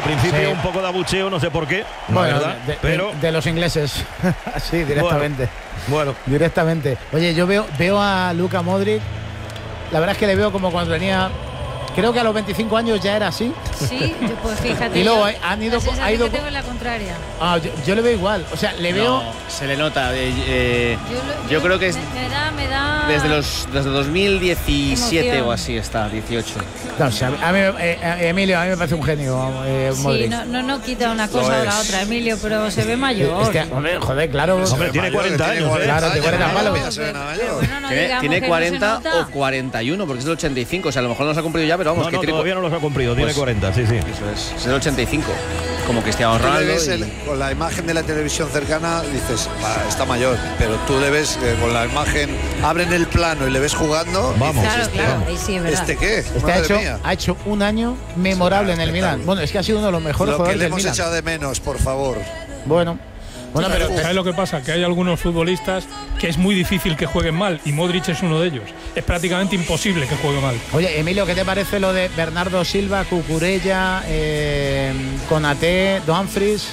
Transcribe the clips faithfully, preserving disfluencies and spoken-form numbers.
principio sí. un poco de abucheo, no sé por qué, bueno, verdad, de, de, pero de, de los ingleses, sí, directamente. Bueno, bueno, directamente. Oye, yo veo, veo a Luka Modric, la verdad es que le veo como cuando tenía, creo que a los veinticinco años ya era así. Sí, pues fíjate. Y luego yo, han ido, la ha ido que tengo es la contraria. Ah, yo, yo le veo igual, o sea, le no, veo. Se le nota. Eh, eh, Yo, lo, yo, yo creo que es me, me da, me da desde los desde dos mil diecisiete emoción. o así está, dieciocho. No, o sea, a mí, eh, eh, Emilio, a mí me parece un genio. Eh, sí, no, no, no quita una cosa o la otra, Emilio, pero se ve mayor. Es que, hombre, joder, claro. Hombre, tiene cuarenta años, ¿eh? Claro, tiene cuarenta palos. Tiene, tiene cuarenta o cuarenta y uno, porque es del ochenta y cinco. O sea, a lo mejor no los ha cumplido ya, pero vamos, no, que no, tiene, todavía no los ha cumplido, pues, tiene cuarenta, sí, sí. Eso es, es del ochenta y cinco. Como Cristiano Tú le Ronaldo. ves Y... el, con la imagen de la televisión cercana, dices, ah, está mayor, pero tú le ves eh, con la imagen, abren el plano y le ves jugando. Vamos. Dices, Claro, este, claro, ahí sí es verdad. ¿Este qué? Este ha Madre hecho, mía. ha hecho un año memorable en el Milan. Bueno, es que ha sido uno de los mejores Lo que jugadores le del hemos Milan. echado de menos, por favor. Bueno, bueno, pero, pero ¿Sabes lo que pasa? Que hay algunos futbolistas que es muy difícil que jueguen mal y Modric es uno de ellos. Es prácticamente imposible que juegue mal. oye, Emilio, ¿qué te parece lo de Bernardo Silva, Cucurella, eh, Konaté, Dumfries?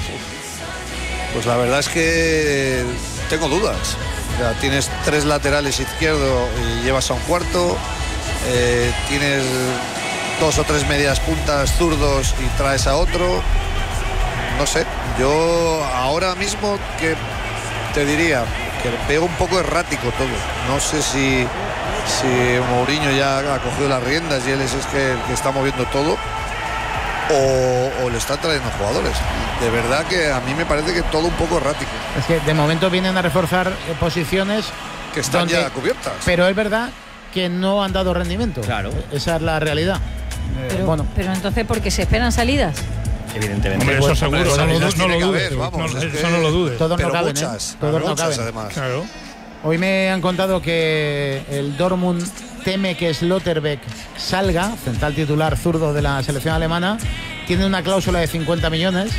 Pues la verdad es que tengo dudas. O sea, tienes tres laterales izquierdo y llevas a un cuarto. Eh, tienes dos o tres medias puntas zurdos y traes a otro. No sé, yo ahora mismo que te diría que veo un poco errático todo. No sé si, si Mourinho ya ha cogido las riendas y él es, es que el que está moviendo todo. O, o le están trayendo jugadores. De verdad que a mí me parece que todo un poco errático. Es que de momento vienen a reforzar eh, posiciones Que están donde- ya cubiertas. pero es verdad que no han dado rendimiento. Claro. Esa es la realidad. Eh, Pero, bueno, pero entonces, ¿por qué se esperan salidas? Evidentemente. Hombre, Pues, eso seguro, hombre, no, lo, salidas no lo tiene que dudes. haber, vamos, no, es eso que- no lo dudes. todos Pero no caben, muchas, ¿eh? Todos no muchas caben. además. Claro. Hoy me han contado que el Dortmund teme que Slotterbeck salga, central titular zurdo de la selección alemana. Tiene una cláusula de cincuenta millones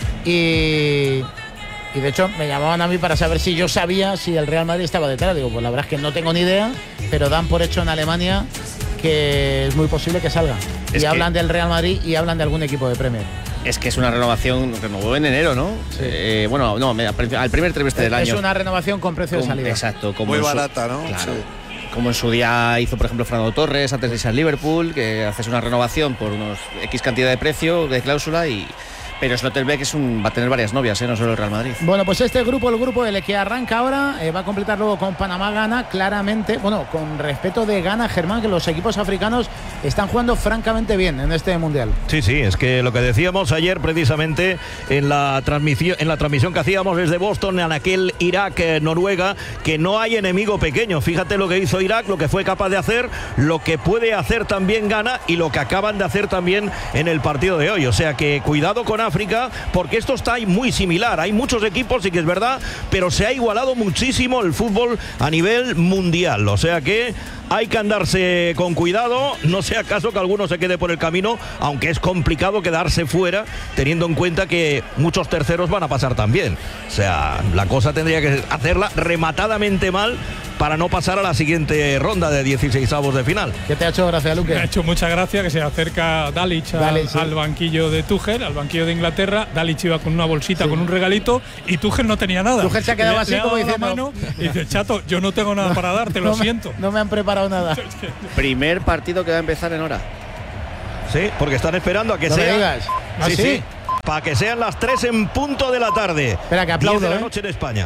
y, y de hecho me llamaban a mí para saber si yo sabía si el Real Madrid estaba detrás. Digo, pues la verdad es que no tengo ni idea, pero dan por hecho en Alemania que es muy posible que salga. Es y que- hablan del Real Madrid y hablan de algún equipo de Premier. Es que es una renovación, renovó en enero, ¿no? Sí. Eh, bueno, no, me- al primer trimestre del Es año. una renovación con precio de Como- salida. Exacto. Como Muy en su- barata, ¿no? Claro. Sí. Como en su día hizo, por ejemplo, Fernando Torres antes de irse al Liverpool, que haces una renovación por unos X cantidad de precio, de cláusula, y pero Slotterbeck es un, va a tener varias novias, ¿eh? No solo el Real Madrid. Bueno, pues este grupo, el grupo el que arranca ahora, eh, va a completar luego con Panamá, Ghana, claramente, bueno, con respeto de Ghana, Germán, que los equipos africanos están jugando francamente bien en este Mundial. Sí, sí, es que lo que decíamos ayer precisamente en la transmisión, en la transmisión que hacíamos desde Boston, en aquel Irak-Noruega, que no hay enemigo pequeño. Fíjate lo que hizo Irak, lo que fue capaz de hacer, lo que puede hacer también Ghana y lo que acaban de hacer también en el partido de hoy. O sea que cuidado con África, porque esto está muy similar. Hay muchos equipos, sí que es verdad, pero se ha igualado muchísimo el fútbol a nivel mundial. O sea que hay que andarse con cuidado, no sea caso que alguno se quede por el camino, aunque es complicado quedarse fuera, teniendo en cuenta que muchos terceros van a pasar también. O sea, la cosa tendría que hacerla rematadamente mal para no pasar a la siguiente ronda de dieciseisavos de final. ¿Qué te ha hecho gracia, Luque? Me ha hecho mucha gracia que se acerca Dalic, a- Dalic, sí. al banquillo de Tuchel, al banquillo de Inglaterra. Dalic iba con una bolsita, Sí. con un regalito, y Tuchel no tenía nada. Tuchel se ha quedado Le- así le ha como dado la diciendo- mano y dice, chato, yo no tengo nada para darte, lo no me- siento. No me han preparado nada. Primer partido que va a empezar en hora. Sí, porque están esperando a que No me sea. digas. ¿Ah, sí, sí? sí. Para que sean las tres en punto de la tarde. Espera, que aplaudo, diez de la ¿eh? noche en España.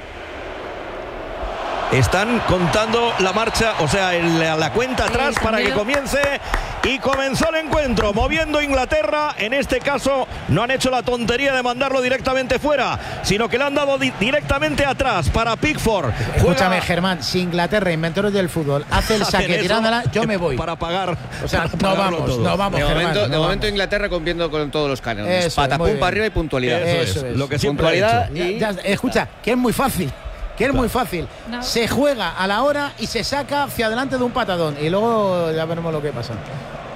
Están contando la marcha, o sea, el- la cuenta Sí, atrás para que cambio. comience. Y comenzó el encuentro, moviendo Inglaterra. En este caso, no han hecho la tontería de mandarlo directamente fuera, sino que le han dado di- directamente atrás para Pickford. Juega- Escúchame, Germán, si Inglaterra, inventores del fútbol, hace el hacen saque eso tirándola, yo me voy. Para pagar. O sea, para no pagarlo vamos, todo. no vamos, De Germán, momento, no de momento vamos. Inglaterra cumpliendo con todos los cánones. Eso es, muy Patapum bien. para arriba y puntualidad. Eso, Eso es, es. lo que siempre ha Puntualidad hecho. y Ya- ya- escucha, que es muy fácil. Que es muy fácil. No. Se juega a la hora y se saca hacia adelante de un patadón. Y luego ya veremos lo que pasa.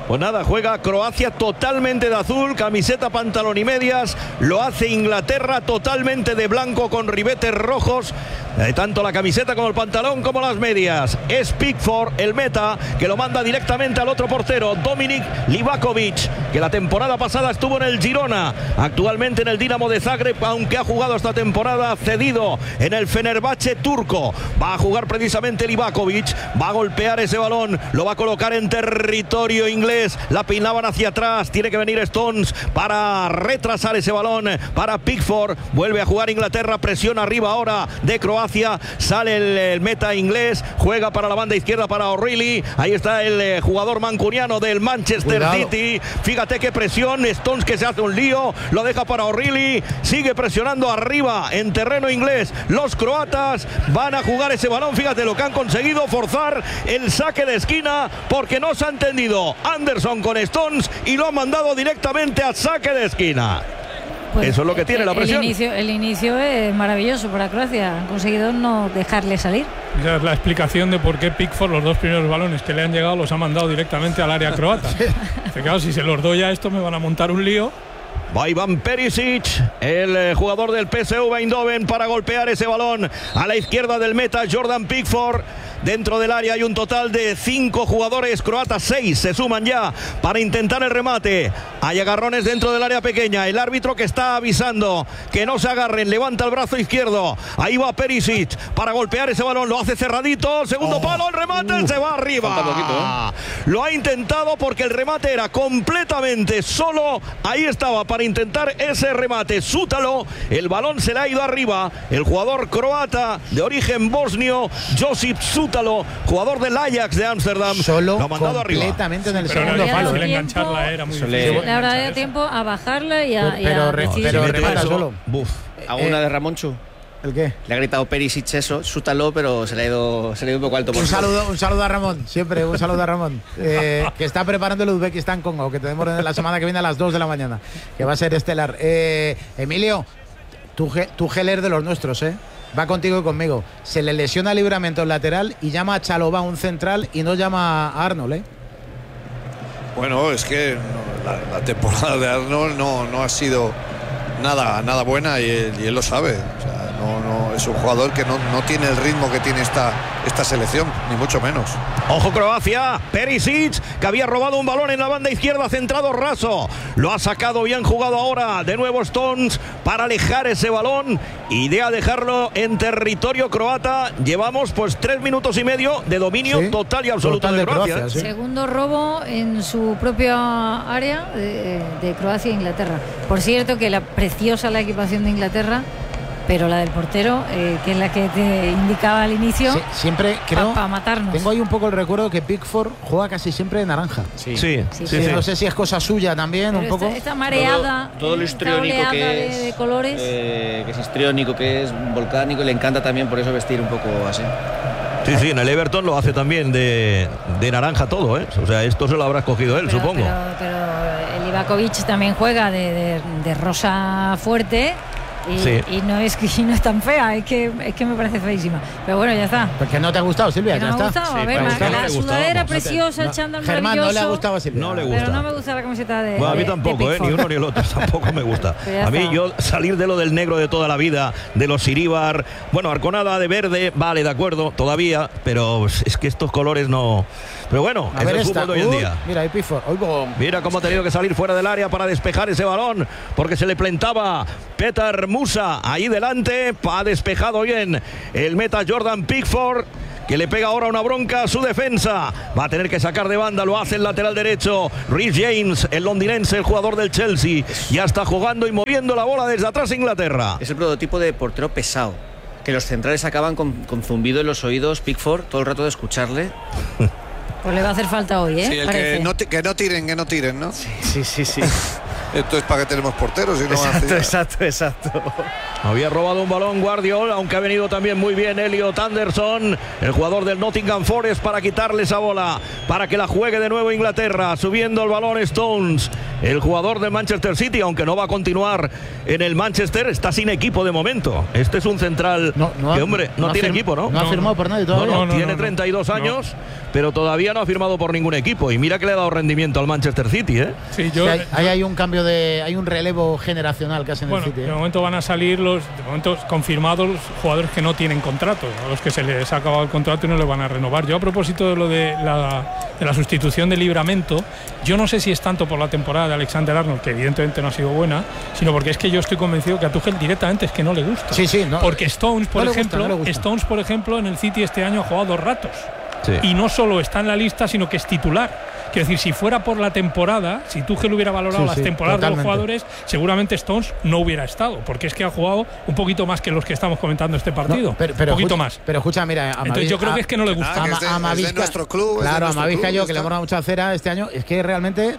Pues nada, juega Croacia totalmente de azul, camiseta, pantalón y medias. Lo hace Inglaterra totalmente de blanco con ribetes rojos. Eh, tanto la camiseta como el pantalón como las medias. Es Pickford, el meta, que lo manda directamente al otro portero, Dominik Livakovic, que la temporada pasada estuvo en el Girona, actualmente en el Dinamo de Zagreb, aunque ha jugado esta temporada cedido en el Fenerbahce turco. Va a jugar precisamente Livakovic, va a golpear ese balón, lo va a colocar en territorio inglés. La peinaban hacia atrás, tiene que venir Stones para retrasar ese balón para Pickford. Vuelve a jugar Inglaterra, presión arriba ahora de Croacia, sale el, el meta inglés, juega para la banda izquierda para O'Reilly. Ahí está el eh, jugador mancuniano del Manchester Cuidado. City. Fíjate qué presión, Stones que se hace un lío, lo deja para O'Reilly, sigue presionando arriba en terreno inglés. Los croatas van a jugar ese balón, fíjate lo que han conseguido, forzar el saque de esquina porque no se ha entendido Anderson con Stones y lo han mandado directamente a saque de esquina. Pues eso es lo que tiene la presión. El inicio, el inicio es maravilloso para Croacia. Han conseguido no dejarle salir. Esa es la explicación de por qué Pickford los dos primeros balones que le han llegado los ha mandado directamente al área croata. Claro, si se los doy a esto me van a montar un lío. Va Ivan Perisic, el eh, jugador del P S V Eindhoven, para golpear ese balón a la izquierda del meta Jordan Pickford. Dentro del área hay un total de cinco jugadores croatas, seis se suman ya para intentar el remate. Hay agarrones dentro del área pequeña. El árbitro que está avisando que no se agarren, levanta el brazo izquierdo. Ahí va Perisic para golpear ese balón, lo hace cerradito. Segundo oh. palo, el remate, uh, se va arriba. Poquito, ¿eh? Lo ha intentado porque el remate era completamente solo. Ahí estaba para intentar ese remate Sútalo. El balón se le ha ido arriba. El jugador croata de origen bosnio, Josip Sútalo, jugador del Ajax de Ámsterdam, solo lo ha mandado completamente arriba. en el pero segundo no, palo. El engancharla era muy difícil. Le habrá dado tiempo a bajarla y a, pero, pero, y a re, pero remata solo. Buf. ¿A una eh, de Ramonchu? ¿El qué? Le ha gritado Perisic eso, Sútalo, pero se le ha ido, se le ha ido un poco alto. Por un saludo, un saludo a Ramón, siempre un saludo a Ramón, eh, que está preparando el Uzbekistán-Congo, que tenemos la semana que viene a las dos de la mañana, que va a ser estelar. Eh, Emilio, tú, tú geler de los nuestros, ¿eh? Va contigo y conmigo. Se le lesiona Livramento el lateral y llama a Chalobah un central y no llama a Arnold, ¿eh? Bueno, es que no, la, la temporada de Arnold no, no ha sido nada, nada buena y él, y él lo sabe. O sea, no, no, es un jugador que no, no tiene el ritmo que tiene esta, esta selección, ni mucho menos. Ojo Croacia, Perisic, que había robado un balón en la banda izquierda, centrado raso. Lo ha sacado bien jugado ahora. De nuevo Stones para alejar ese balón. Idea dejarlo en territorio croata. Llevamos pues tres minutos y medio de dominio sí, total y absoluto total de, de Croacia. Croacia sí. Segundo robo en su propia área de, de Croacia e Inglaterra. Por cierto que la preciosa la equipación de Inglaterra, pero la del portero, eh, que es la que te indicaba al inicio, sí, siempre creo para pa matarnos. Tengo ahí un poco el recuerdo que Pickford juega casi siempre de naranja. Sí, sí, sí, sí, sí. No sé si es cosa suya también, pero un poco. Esta, esta mareada, todo, todo lo histriónico que es, de, de colores, eh, que es histriónico, que es volcánico, y le encanta también por eso vestir un poco así. Sí, sí, en el Everton lo hace también de, de naranja todo, ¿eh? O sea, esto se lo habrá escogido él, pero, supongo. Pero, pero el Livakovic también juega de, de, de rosa fuerte. Y, sí. y, no es, y no es tan fea, es que, es que me parece feísima. Pero bueno, ya está. Porque no te ha gustado, Silvia, que ya no está. Me ha gustado. Sí, a ver, gustado. la no sudadera no preciosa, no, el chándal Germán, maravilloso. no le ha gustado a Silvia. No le gusta. Pero no me gusta la camiseta de. Bueno, a mí de, tampoco, de ¿eh? Ni uno ni el otro, tampoco me gusta. A mí, está. yo salir de lo del negro de toda la vida, de los Iribar, bueno, Arconada de verde, vale, de acuerdo, todavía, pero es que estos colores no. Pero bueno, a es ver el esta. fútbol de hoy en uh, día. Mira, ahí Pickford. Mira cómo ha tenido que salir fuera del área para despejar ese balón, porque se le plantaba Petar Musa ahí delante. Ha despejado bien el meta Jordan Pickford, que le pega ahora una bronca a su defensa. Va a tener que sacar de banda, lo hace el lateral derecho Reece James, el londinense, el jugador del Chelsea. Ya está jugando y moviendo la bola desde atrás Inglaterra. Es el prototipo de portero pesado, que los centrales acaban con, con zumbido en los oídos. Pickford, todo el rato de escucharle. Pues le va a hacer falta hoy, ¿eh? Sí, el que no, que no tiren, que no tiren, ¿no? Sí, sí, sí, sí. Esto es para que tenemos porteros y no exacto, hace... exacto, exacto. Había robado un balón Guardiola, aunque ha venido también muy bien Elliot Anderson, el jugador del Nottingham Forest, para quitarle esa bola, para que la juegue de nuevo Inglaterra. Subiendo el balón Stones, el jugador del Manchester City, aunque no va a continuar en el Manchester, está sin equipo de momento. Este es un central no, no que, ha, hombre, no, no tiene firma, equipo, ¿no? No ha firmado por nadie todavía. No, no, no, tiene no, treinta y dos no. años, pero todavía no ha firmado por ningún equipo. Y mira que le ha dado rendimiento al Manchester City, ¿eh? Sí, yo, sí, hay, ahí hay un cambio de, hay un relevo generacional que hacen en bueno, el City. ¿eh? De momento van a salir los, de momento confirmados los jugadores que no tienen contrato, a los que se les ha acabado el contrato y no le van a renovar. Yo a propósito de lo de la, de la sustitución de Livramento, yo no sé si es tanto por la temporada de Alexander Arnold, que evidentemente no ha sido buena, sino porque es que yo estoy convencido que a Tuchel directamente es que no le gusta. Sí, sí, no. Porque Stones, por no ejemplo, gusta, no Stones, por ejemplo, en el City este año ha jugado dos ratos. Sí. Y no solo está en la lista, sino que es titular. Quiero decir, si fuera por la temporada, si Tuchel hubiera valorado sí, las sí, temporadas totalmente. de los jugadores, seguramente Stones no hubiera estado, porque es que ha jugado un poquito más que los que estamos comentando este partido. No, pero, pero un poquito escucha, más. Pero escucha, mira, a Entonces yo creo a, que es que no le gusta. Ah, que es de, a, a es de Mavisca, nuestro club. Es claro, de a nuestro Mavisca club, yo, que le está. hemos dado mucha cera este año, es que realmente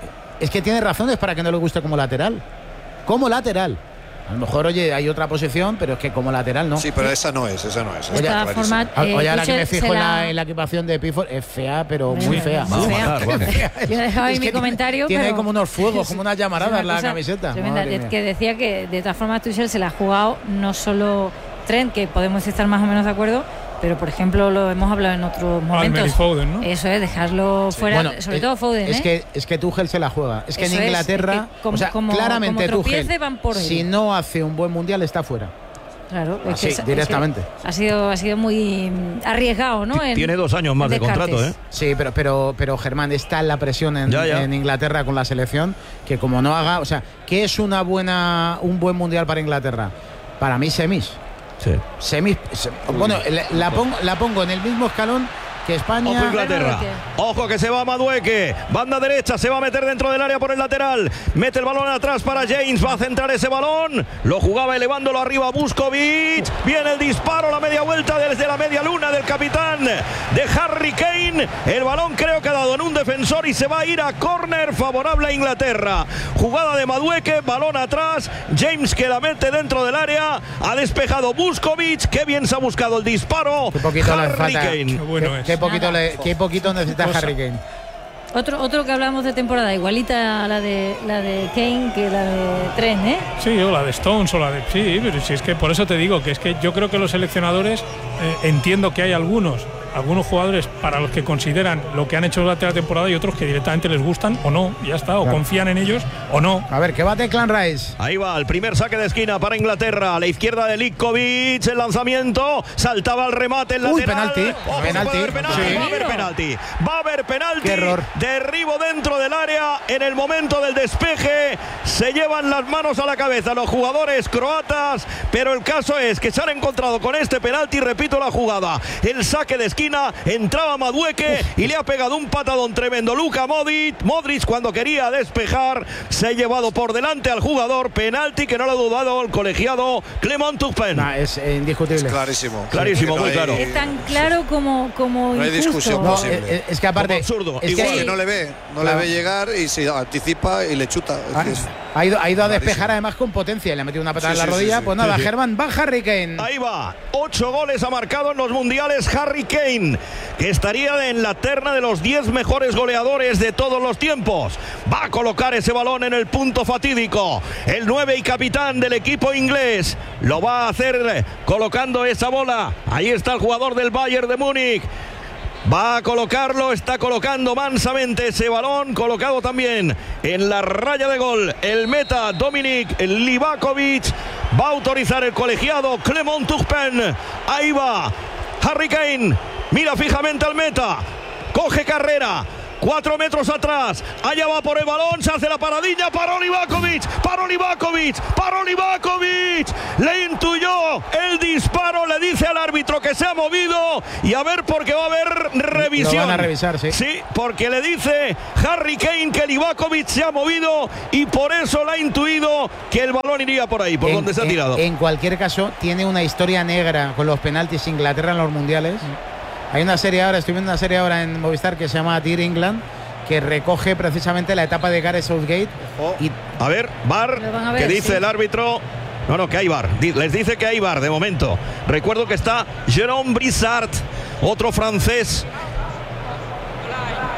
es que tiene razones para que no le guste como lateral. Como lateral. A lo mejor, oye, hay otra posición, pero es que como lateral no. Sí, pero esa no es, esa no es. De está todas clarísimo. formas, Oye, eh, ahora que me Tuchel fijo se en la- la, en la equipación de Pickford, es fea, pero muy Muy fea. muy Muy fea. matar, bueno. Yo he dejado ahí Es mi que comentario, tiene, tiene pero ahí como unos fuegos, como unas es llamaradas una la cosa camiseta. tremenda. Madre Es mía. que decía que de todas formas Tuchel se la ha jugado no solo Trent, que podemos estar más o menos de acuerdo, pero por ejemplo lo hemos hablado en otros Almer y momentos. Foden, ¿no? Eso es, dejarlo fuera, Bueno, sobre es- todo Foden, es ¿eh? que es que Tuchel se la juega. Es que Eso en es, Inglaterra, es que como- o sea, como- claramente como tropiece, Tuchel, van por él. si no hace un buen mundial está fuera. Claro, es Así, que es- es que directamente. ha sido ha sido muy mm, arriesgado, ¿no? En- Tiene dos años más de descartes. contrato, ¿eh? Sí, pero pero pero Germán, está la presión en, Ya, ya. en Inglaterra con la selección, que como no haga, o sea, ¿qué es una buena un buen mundial para Inglaterra? Para mí semis. Sí. Semis, se- bueno, la, la pongo la pongo en el mismo escalón que España. Ojo Inglaterra. Madueque. Ojo que se va Madueque. Banda derecha, se va a meter dentro del área por el lateral. Mete el balón atrás para James. Va a centrar ese balón. Lo jugaba elevándolo arriba Buskovich. Viene el disparo, la media vuelta desde la media luna del capitán de Harry Kane. El balón creo que ha dado en un defensor y se va a ir a córner favorable a Inglaterra. Jugada de Madueque, balón atrás. James que la mete dentro del área. Ha despejado Buskovich. Qué bien se ha buscado el disparo. Qué poquito le Harry falta. Kane. Qué bueno qué, es. qué poquito Nada. le, qué poquito necesita Cosa. Harry Kane. Otro, otro que hablamos de temporada, igualita a la de la de Kane que la de Trent, ¿eh? Sí, o la de Stones o la de... Sí, pero si es que por eso te digo que es que yo creo que los seleccionadores, eh, entiendo que hay algunos, algunos jugadores para los que consideran lo que han hecho durante la temporada y otros que directamente les gustan o no, ya está, o Claro. confían en ellos o no. A ver, que bate Clan Rice. Ahí va, el primer saque de esquina para Inglaterra. A la izquierda de Likovic, el lanzamiento. Saltaba el remate, el Uy, lateral. penalti, Ojo, penalti. puede haber penalti. Sí. Va a haber penalti. Va a haber penalti. Qué error. Derribo dentro del área. En el momento del despeje se llevan las manos a la cabeza los jugadores croatas. Pero el caso es que se han encontrado con este penalti. Repito la jugada. El saque de esquina. Entraba Madueque y le ha pegado un patadón tremendo. Luka Modric. Modric cuando quería despejar se ha llevado por delante al jugador. Penalti que no lo ha dudado el colegiado Clement Turpin. Nah, es eh, indiscutible. Es clarísimo. Clarísimo, Que no muy hay- claro. Es tan claro como, como No hay injusto. discusión No, posible. es, es que aparte Como absurdo. es Igual que Que no le ve, no Claro. le ve llegar y se anticipa y le chuta. Es ha, que es- ha ido, ha ido a despejar clarísimo. además con potencia y le ha metido una patada Sí, en la sí, sí, rodilla. sí. Pues nada, Sí, sí. Germán, va Harry Kane. Ahí va, ocho goles ha marcado en los mundiales Harry Kane, que estaría en la terna de los diez mejores goleadores de todos los tiempos. Va a colocar ese balón en el punto fatídico. El nueve y capitán del equipo inglés lo va a hacer colocando esa bola. Ahí está el jugador del Bayern de Múnich. Va a colocarlo, está colocando mansamente ese balón, colocado también en la raya de gol. El meta Dominik Livakovic. Va a autorizar el colegiado Clement Turpin. Ahí va Harry Kane. Mira fijamente al meta. Coge carrera. Cuatro metros atrás, allá va por el balón, se hace la paradilla, paró Livakovic, paró Livakovic, paró Livakovic, le intuyó el disparo, le dice al árbitro que se ha movido y a ver porque va a haber revisión. Lo van a revisar, sí. Sí, porque le dice Harry Kane que Livakovic se ha movido y por eso le ha intuido que el balón iría por ahí, por en, donde se ha en- tirado. En cualquier caso, tiene una historia negra con los penaltis Inglaterra en los mundiales. Hay una serie ahora, estoy viendo una serie ahora en Movistar que se llama Dear England, que recoge precisamente la etapa de Gareth Southgate. Y A ver, VAR, Lo van a ver, que dice sí. el árbitro. No, no, que hay VAR. Di- Les dice que hay VAR de momento. Recuerdo que está Jérôme Brissart, otro francés.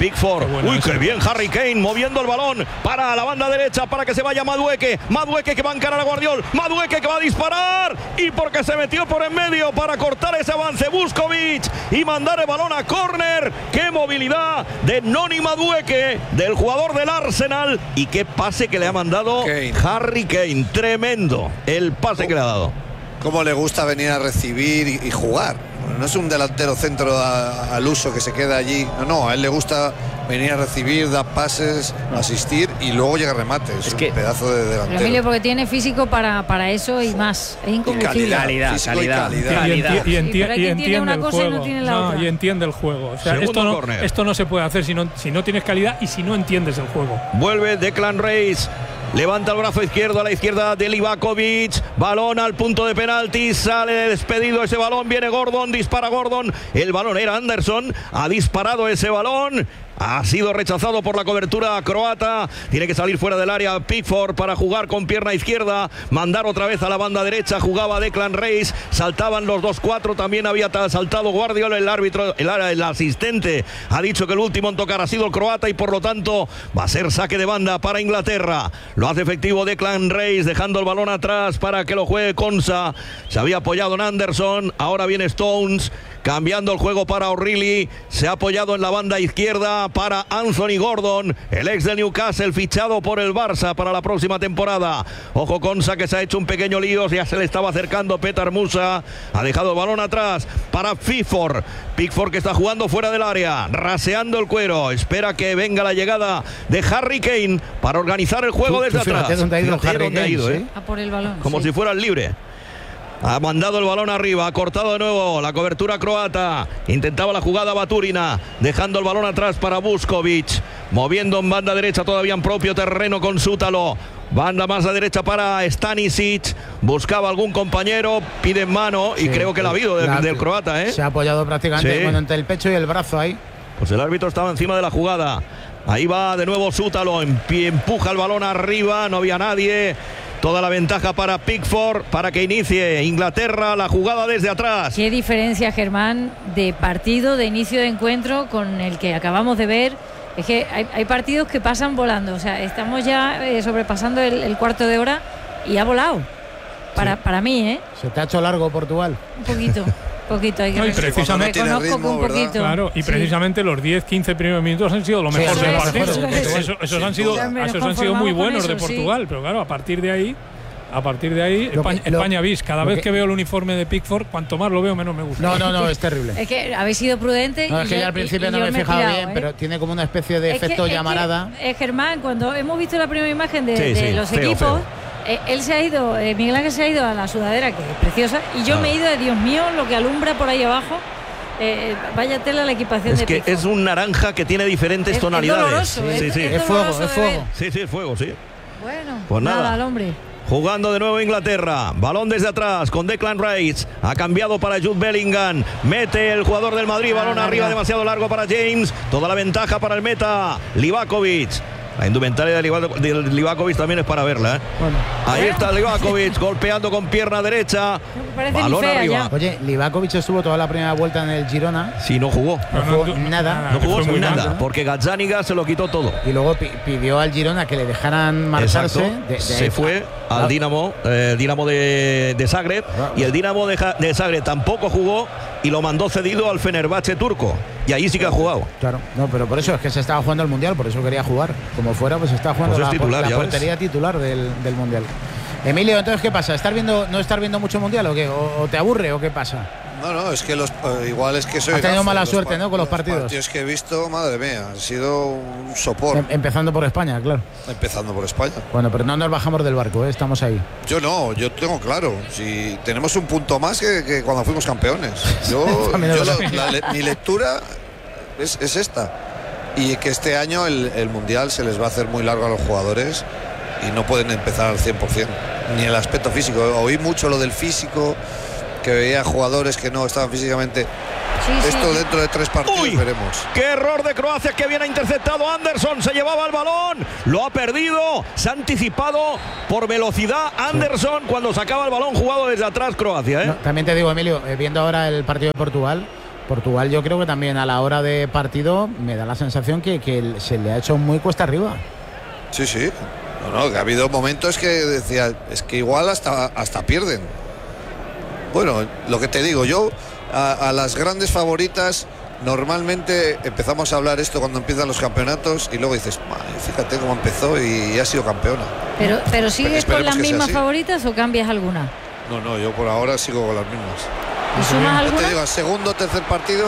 Pickford. Qué bueno Uy, ese. qué bien Harry Kane moviendo el balón para la banda derecha para que se vaya Madueke. Madueke que va a encarar a Guardiol. Madueke que va a disparar. Y porque se metió por en medio para cortar ese avance Vuskovic y mandar el balón a córner. Qué movilidad de Noni Madueke, del jugador del Arsenal. Y qué pase que le ha mandado Kane. Harry Kane. Tremendo el pase que le ha dado. Cómo le gusta venir a recibir y, y jugar. No es un delantero centro a- al uso que se queda allí. No, no, a él le gusta venir a recibir, dar pases, asistir y luego llega remate. Es, Es un que- pedazo de Pero delantero. Emilio, porque tiene físico para, para eso y más. Es incombustible. calidad, físico y calidad. calidad. Y, Calidad. enti- y enti- Sí, pero hay y quien tiene entiende una el cosa y no juego. tiene la No, otra. y entiende el juego. O sea, Segundo esto no, córner. esto no se puede hacer si no, si no tienes calidad y si no entiendes el juego. Vuelve Declan Rice. Levanta el brazo izquierdo a la izquierda de Livakovic. Balón al punto de penalti. Sale despedido ese balón. Viene Gordon. Dispara Gordon. El balón era Anderson. Ha disparado ese balón. Ha sido rechazado por la cobertura croata. Tiene que salir fuera del área Pickford para jugar con pierna izquierda. Mandar otra vez a la banda derecha. Jugaba Declan Rice. Saltaban los dos cuatro. También había saltado Guardiola. El árbitro, el, el asistente ha dicho que el último en tocar ha sido el croata y por lo tanto va a ser saque de banda para Inglaterra. Lo hace efectivo Declan Rice, dejando el balón atrás para que lo juegue Konsa. Se había apoyado en Anderson. Ahora viene Stones. Cambiando el juego para O'Reilly. Se ha apoyado en la banda izquierda para Anthony Gordon, el ex de Newcastle, fichado por el Barça para la próxima temporada. Ojo Konsa, que se ha hecho un pequeño lío. Ya se le estaba acercando Petar Musa. Ha dejado el balón atrás para Pickford. Pickford que está jugando fuera del área, raseando el cuero. Espera que venga la llegada de Harry Kane para organizar el juego Tú- desde tú fíjate atrás. dónde ha ido Fíjate Harry dónde ha Kane, ido, ¿sí? ¿eh? A por el balón. Como sí. si fuera el libre. Ha mandado el balón arriba, ha cortado de nuevo la cobertura croata. Intentaba la jugada Baturina, dejando el balón atrás para Vuskovic. Moviendo en banda derecha todavía en propio terreno con Sútalo. Banda más a derecha para Stanisic. Buscaba algún compañero, pide en mano y Sí, creo que la ha habido del, la- del croata, ¿eh? Se ha apoyado prácticamente Sí. bueno, entre el pecho y el brazo ahí. Pues el árbitro estaba encima de la jugada. Ahí va de nuevo Sútalo, empi- empuja el balón arriba, no había nadie. Toda la ventaja para Pickford para que inicie Inglaterra la jugada desde atrás. Qué diferencia, Germán, de partido, de inicio de encuentro con el que acabamos de ver. Es que hay, hay partidos que pasan volando. O sea, estamos ya eh, sobrepasando el, el cuarto de hora y ha volado. Para, para mí, ¿eh? Se te ha hecho largo Portugal. Un poquito. poquito hay que No, y reconocer. precisamente- Reconozco Cuando no tiene que un ritmo, ¿verdad? poquito. Claro, y Sí. precisamente los diez quince primeros minutos han sido lo Sí, mejor eso del es, partido. eso es, Eso- eso esos sin han sido, duda. Nos esos han sido muy conformamos buenos con de eso, sí. Portugal, pero claro, a partir de ahí, a partir de ahí, Lo que- España, lo- España bis. Cada lo vez que- que veo el uniforme de Pickford, cuanto más lo veo, menos me gusta. No, no, no, es terrible. Es que habéis sido prudentes. No, y es que yo- ya al y- principio y no yo me he he fijado tirado, bien, ¿eh? pero tiene como una especie de Es que- efecto es que, llamarada. eh, Germán, cuando hemos visto la primera imagen de, Sí, de sí, los feo, equipos, feo. eh, él se ha ido, eh, Miguel Ángel se ha ido a la sudadera, que es preciosa, y yo Ah. me he ido de Dios mío, lo que alumbra por ahí abajo. Eh, vaya tela la equipación Es de que Pickford. es un naranja que tiene diferentes Es- es tonalidades. doloroso, sí, es- sí. es Es fuego, doloroso es de fuego. ver. Sí, sí, es fuego, sí. Bueno, Pues nada. al hombre. Jugando de nuevo Inglaterra, balón desde atrás con Declan Rice, ha cambiado para Jude Bellingham, mete el jugador del Madrid, balón Ah, arriba larga. demasiado largo para James, toda la ventaja para el meta, Livakovic. La indumentaria de Liva- de Livakovic también es para verla, ¿eh? Bueno. Ahí está Livakovic golpeando con pierna derecha, Parece ni balón fea arriba. ya. Oye, Livakovic estuvo toda la primera vuelta en el Girona Si no jugó, no jugó nada. no que jugó fue muy nada, mal. porque Gazzaniga se lo quitó todo. y luego pi- pidió al Girona que le dejaran marcharse. Exacto. de- de- se fue Ah, al Dinamo, eh, Dinamo de, de Zagreb, Ah. y el Dinamo de, Ja- de Zagreb tampoco jugó y lo mandó cedido al Fenerbahce turco, y ahí sí que ha jugado. Claro, no, pero por eso es que se estaba jugando el Mundial, por eso quería jugar. Como fuera, pues está jugando Pues es la, titular, la ya ves. portería titular del, del Mundial. Emilio, entonces, ¿qué pasa? ¿Estar viendo, ¿No estar viendo mucho Mundial o qué? ¿O, o te aburre o qué pasa? No, no, es que los eh, igual es que soy. Has tenido gafo, mala los suerte, par- ¿no? Con los partidos. partidos que he visto, madre mía, ha sido un sopor. Em- empezando por España, claro. Empezando por España. Bueno, pero no nos bajamos del barco, ¿eh? Estamos ahí. Yo no, yo tengo claro. Si tenemos un punto más que, que cuando fuimos campeones. Yo, También es yo lo- verdad. la le- mi lectura es, es esta. Y que este año el, el Mundial se les va a hacer muy largo a los jugadores y no pueden empezar al cien por cien. Ni el aspecto físico. Oí mucho lo del físico, que veía jugadores que no estaban físicamente. Sí, sí. Esto dentro de tres partidos Uy, veremos. qué error de Croacia, que bien ha interceptado Anderson, se llevaba el balón, lo ha perdido, se ha anticipado por velocidad Anderson cuando sacaba el balón jugado desde atrás Croacia, ¿eh? No, también te digo, Emilio, eh, viendo ahora el partido de Portugal, Portugal yo creo que también a la hora de partido me da la sensación que, que se le ha hecho muy cuesta arriba. Sí, sí. No, no, que ha habido momentos que decía, es que igual hasta, hasta pierden. Bueno, lo que te digo, yo a, a las grandes favoritas normalmente empezamos a hablar esto cuando empiezan los campeonatos y luego dices, fíjate cómo empezó y ha sido campeona. Pero, pero ¿sigues pero con las mismas así. favoritas o cambias alguna? No, no, yo por ahora sigo con las mismas. ¿Y sumas Yo alguna? te digo, segundo, tercer partido,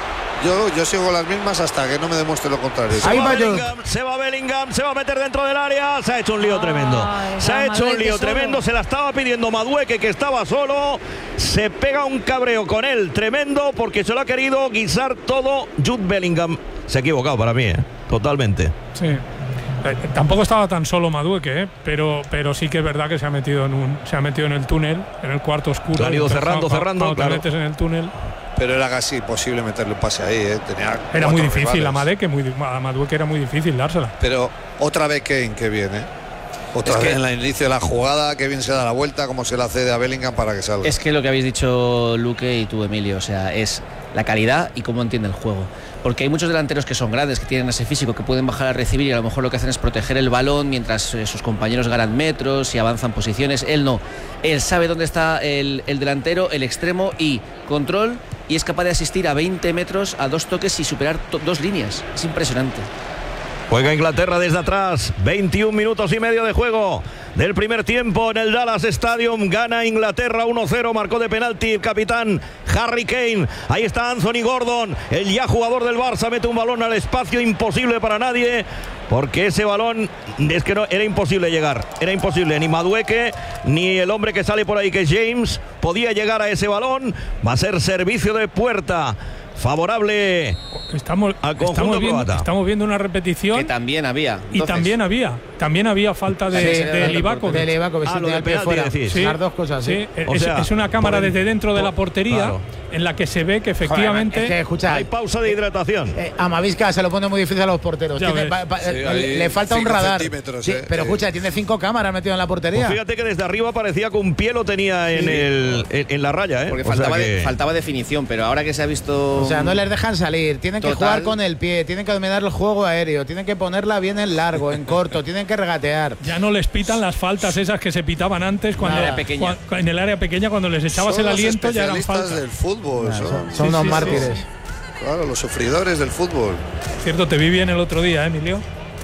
yo, yo sigo con las mismas hasta que no me demuestre lo contrario. Se Ahí va va yo. Bellingham, se va Bellingham, se va a meter dentro del área. Se ha hecho un lío tremendo. Ay, Se ha va hecho un Madueque lío solo. tremendo. Se la estaba pidiendo Madueque, que estaba solo. Se pega un cabreo con él tremendo porque se lo ha querido guisar todo Jude Bellingham. Se ha equivocado para mí, ¿eh? Totalmente. Sí. Eh, tampoco estaba tan solo Madueque, ¿eh? pero, pero sí que es verdad que se ha metido en un, se ha metido en el túnel, en el cuarto oscuro. Lo han ido Entonces, cerrando, cuando- cerrando, cuando te claro. metes en el túnel. Pero era casi imposible meterle un pase ahí, ¿eh? Tenía Era muy cuatro difícil, rivales. a Madueque, muy, di- a Madueque era muy difícil dársela. Pero otra vez Kane, que viene. Otra Es vez que- en el inicio de la jugada, que bien se da la vuelta, como se la cede a Bellingham para que salga. Es que lo que habéis dicho Luque y tú, Emilio, o sea, es la calidad y cómo entiende el juego. Porque hay muchos delanteros que son grandes, que tienen ese físico, que pueden bajar a recibir y a lo mejor lo que hacen es proteger el balón mientras eh, sus compañeros ganan metros y avanzan posiciones. Él no. Él sabe dónde está el, el delantero, el extremo y control, y es capaz de asistir a veinte metros, a dos toques y superar to- dos líneas. Es impresionante. Juega Inglaterra desde atrás, veintiún minutos y medio de juego del primer tiempo en el Dallas Stadium. Gana Inglaterra uno cero, marcó de penalti el capitán Harry Kane. Ahí está Anthony Gordon, el ya jugador del Barça, mete un balón al espacio imposible para nadie, porque ese balón es que no, era imposible llegar, era imposible, ni Madueque ni el hombre que sale por ahí, que es James, podía llegar a ese balón. Va a ser servicio de puerta favorable Estamos, al conjunto estamos, viendo, croata. estamos viendo una repetición. Que también había. Y Entonces, también había, también había falta de, Sí, de, sí, de sí, Livakovic. De Livakovic, Ah, sí, lo tenía del el pie penalti, fuera. decís. Sí. Las dos cosas, sí. Sí, O es, sea, es una cámara por el- desde dentro de por- la portería, claro. en la que se ve que efectivamente Joder, es que, escucha, Hay pausa de hidratación. eh, Amavisca se lo pone muy difícil a los porteros. Ya Tiene- ves. pa- pa- Sí, eh, hay le falta un cinco radar. centímetros, Sí, eh, pero eh. escucha, tiene cinco cámaras metidas en la portería. Pues fíjate que desde arriba parecía que un pie lo tenía en, el, en, en la raya, ¿eh? Porque O sea faltaba, de- que- faltaba definición, pero ahora que se ha visto. O sea, no les dejan salir, tienen que Total. jugar con el pie, tienen que dominar el juego aéreo, tienen que ponerla bien en largo, en corto, tienen que regatear. ya no les pitan las faltas esas que se pitaban antes cuando En el área pequeña. cua- en el área pequeña cuando les echabas Son el los aliento ya eran especialistas faltas. del fútbol, Son, son, son unos sí, sí, mártires. sí. claro, los sufridores del fútbol. Cierto, te vi bien el otro día, ¿eh, Emilio?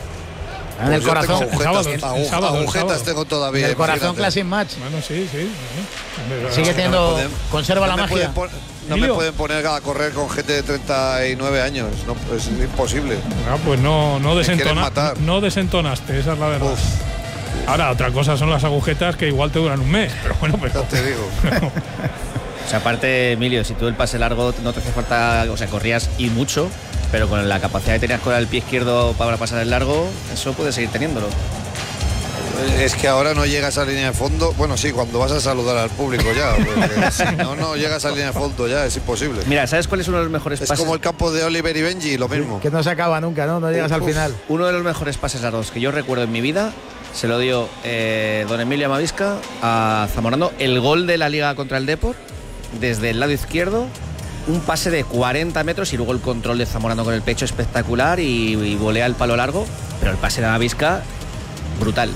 En Pues el yo corazón, tengo agujetas, el sábado, el agu- sábado, el agujetas sábado. tengo todavía. en el corazón imagínate. Classic Match. Bueno, sí, sí. sí. Sigue teniendo, pueden- conserva no la me magia. pueden pon- no me Emilio. pueden poner a correr con gente de treinta y nueve años. No, es imposible. Ah, pues no, no, quieren desentona- matar. no desentonaste, esa es la verdad. Uf, Ahora, otra cosa son las agujetas que igual te duran un mes, pero bueno, ya pero, te digo. O sea, aparte, Emilio, si tú el pase largo no te hace falta, o sea, corrías y mucho, pero con la capacidad que tenías con el pie izquierdo para pasar el largo, eso puedes seguir teniéndolo. Es que ahora no llegas a línea de fondo. Bueno, sí, cuando vas a saludar al público ya. porque si no, no llegas a línea de fondo ya, es imposible. Mira, ¿sabes cuál es uno de los mejores Es pases? como el campo de Oliver y Benji, lo mismo. Que no se acaba nunca, ¿no? No llegas al Uf. final. Uno de los mejores pases largos que yo recuerdo en mi vida se lo dio eh, don Emilio Amavisca a Zamorano, el gol de la Liga contra el Depor, desde el lado izquierdo, un pase de cuarenta metros y luego el control de Zamorano con el pecho espectacular y, y volea el palo largo, pero el pase de Amavisca, brutal.